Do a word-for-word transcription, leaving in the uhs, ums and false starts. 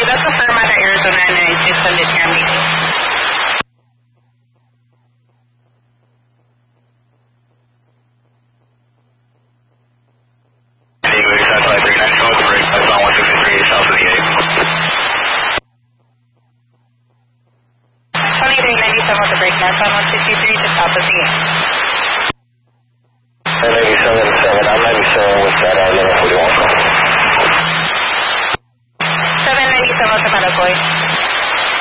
that's a firm out of Arizona, and I just send it to me.